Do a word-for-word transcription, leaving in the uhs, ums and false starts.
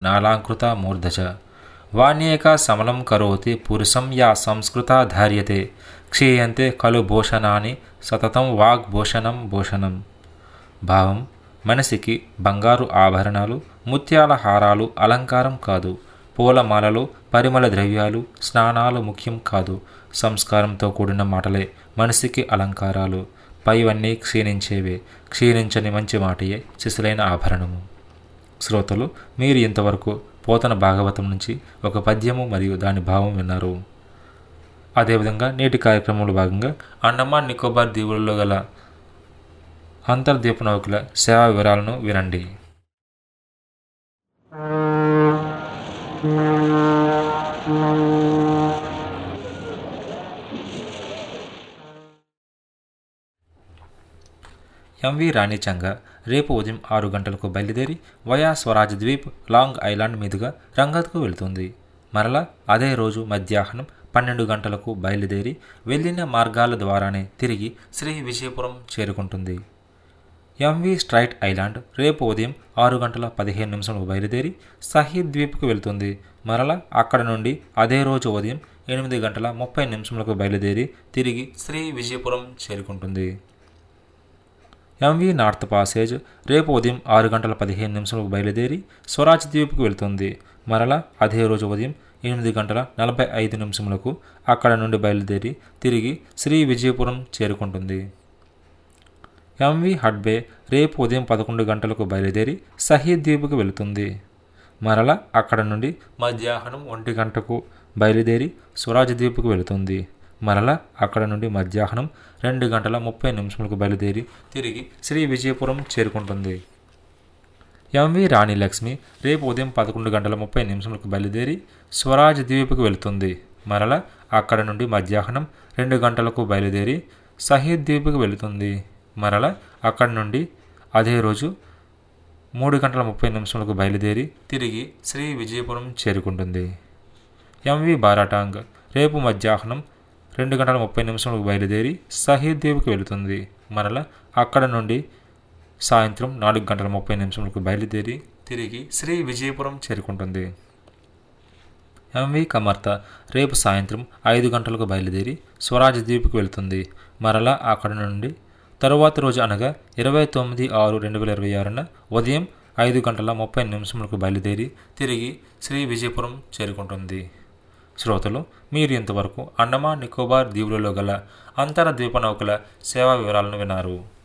నాలాంకృత మూర్ధజ వాణ్యేక సమలం కరోతి పురుషం యా సంస్కృత ధార్యతే క్షీయంతే కలు భూషణాన్ని సతతం వాగ్భూషణం భూషణం. భావం: మనిషికి బంగారు ఆభరణాలు, ముత్యాల హారాలు అలంకారం కాదు. పూలమాలలు, పరిమళ ద్రవ్యాలు, స్నానాలు ముఖ్యం కాదు. సంస్కారంతో కూడిన మాటలే మనిషికి అలంకారాలు. పైవన్నీ క్షీణించేవే. క్షీణించని మంచి మాటయే శిశులైన ఆభరణము. శ్రోతలు, మీరు ఇంతవరకు పోతన భాగవతం నుంచి ఒక పద్యము మరియు దాని భావం విన్నారు. అదేవిధంగా నేటి కార్యక్రమంలో భాగంగా అండమాన్ నికోబార్ దీవులలో గల అంతర్ద్వీప నౌకల సేవా వివరాలను వినండి. ఎంవి రాణిచంగా రేపు ఉదయం ఆరు గంటలకు బయలుదేరి via Swaraj Dweep long island మీదుగా రంగత్కు వెళుతుంది. మరలా అదే రోజు మధ్యాహ్నం పన్నెండు గంటలకు బయలుదేరి వెళ్ళిన మార్గాల ద్వారానే తిరిగి శ్రీ విజయపురం చేరుకుంటుంది. ఎంవి స్ట్రైట్ ఐలాండ్ రేపు ఉదయం ఆరు గంటల పదిహేను నిమిషాలకు బయలుదేరి షహీద్ ద్వీప్కు వెళుతుంది. మరలా అక్కడ నుండి అదే రోజు ఉదయం ఎనిమిది గంటల ముప్పై నిమిషములకు బయలుదేరి తిరిగి శ్రీ విజయపురం చేరుకుంటుంది. ఎంవి నార్త్ పాసేజ్ రేపు ఉదయం ఆరు గంటల పదిహేను నిమిషాలకు బయలుదేరి స్వరాజ్ ద్వీప్కు వెళుతుంది. మరలా అదే రోజు ఉదయం ఎనిమిది గంటల నలభై ఐదు నిమిషములకు అక్కడ నుండి బయలుదేరి తిరిగి శ్రీ విజయపురం చేరుకుంటుంది. ఎంవి హడ్బే రేపు ఉదయం పదకొండు గంటలకు బయలుదేరి షహీద్ ద్వీప్కు వెళుతుంది. మరలా అక్కడ నుండి మధ్యాహ్నం ఒంటి గంటకు బయలుదేరి స్వరాజ్ ద్వీప్కు వెళుతుంది. మరలా అక్కడ నుండి మధ్యాహ్నం రెండు గంటల ముప్పై నిమిషములకు బయలుదేరి తిరిగి శ్రీ విజయపురం చేరుకుంటుంది. ఎంవి రాణి లక్ష్మి రేపు ఉదయం పదకొండు గంటల ముప్పై నిమిషములకు బయలుదేరి స్వరాజ్ ద్వీప్కు వెళుతుంది. మరలా అక్కడ నుండి మధ్యాహ్నం రెండు గంటలకు బయలుదేరి షహీద్ ద్వీప్కు వెళుతుంది. మరలా అక్కడి నుండి అదే రోజు మూడు గంటల ముప్పై నిమిషములకు బయలుదేరి తిరిగి శ్రీ విజయపురం చేరుకుంటుంది. ఎంవి బారాటాంగ్ రేపు మధ్యాహ్నం రెండు గంటల ముప్పై నిమిషములకు బయలుదేరి షహీద్ ద్వీప్కి వెళుతుంది. మరలా అక్కడ నుండి సాయంత్రం నాలుగు గంటల ముప్పై నిమిషములకు బయలుదేరి తిరిగి శ్రీ విజయపురం చేరుకుంటుంది. ఎంవి కమర్త రేపు సాయంత్రం ఐదు గంటలకు బయలుదేరి స్వరాజ్ ద్వీప్కి వెళుతుంది. మరలా అక్కడ నుండి తరువాత రోజు అనగా ఇరవై తొమ్మిది ఆరు రెండు వేల ఇరవై ఆరున ఉదయం ఐదు గంటల ముప్పై నిమిషములకు బయలుదేరి తిరిగి శ్రీ విజయపురం చేరుకుంటుంది. శ్రోతలు, మీరు ఇంతవరకు అండమాన్ నికోబార్ దీవులలో గల అంతర ద్వీప నౌకల సేవా వివరాలను విన్నారు.